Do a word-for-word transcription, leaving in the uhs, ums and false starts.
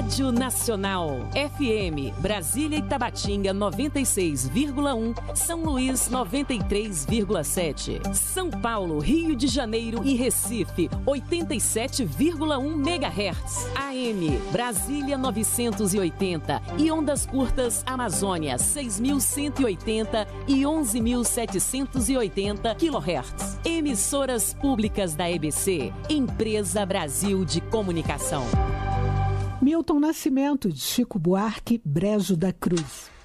Rádio Nacional. F M, Brasília e Tabatinga noventa e seis vírgula um, São Luís noventa e três vírgula sete. São Paulo, Rio de Janeiro e Recife oitenta e sete vírgula um megahertz. A M, Brasília novecentos e oitenta e ondas curtas Amazônia seis mil cento e oitenta e onze mil setecentos e oitenta quilohertz. Emissoras públicas da E B C, Empresa Brasil de Comunicação. Milton Nascimento, de Chico Buarque, Brejo da Cruz.